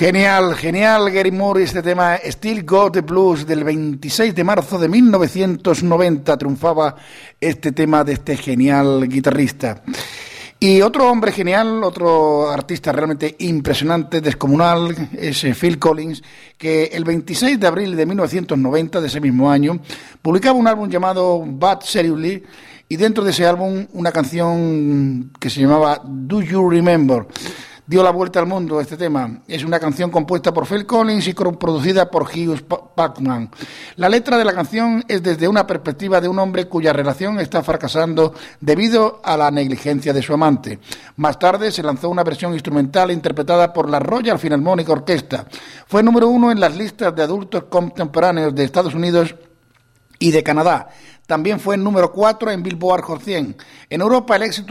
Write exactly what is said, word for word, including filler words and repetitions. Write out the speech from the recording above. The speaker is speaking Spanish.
Genial, genial, Gary Moore, este tema Still Got the Blues del veintiséis de marzo de mil novecientos noventa, triunfaba este tema de este genial guitarrista. Y otro hombre genial, otro artista realmente impresionante, descomunal, es Phil Collins, que el veintiséis de abril de mil novecientos noventa, de ese mismo año, publicaba un álbum llamado Bad Seriously, y dentro de ese álbum una canción que se llamaba Do You Remember. Dio la vuelta al mundo este tema. Es una canción compuesta por Phil Collins y producida por Hugh Jackman. La letra de la canción es desde una perspectiva de un hombre cuya relación está fracasando debido a la negligencia de su amante. Más tarde se lanzó una versión instrumental interpretada por la Royal Philharmonic Orchestra. Fue número uno en las listas de adultos contemporáneos de Estados Unidos y de Canadá. También fue número cuatro en Billboard Hot cien. En Europa el éxito